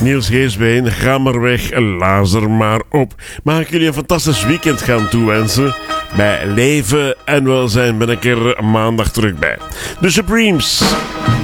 Niels Geesbeen, ga maar weg, lazer maar op. Mag ik jullie een fantastisch weekend gaan toewensen? Bij Leven en Welzijn ben ik er maandag terug bij. De Supremes.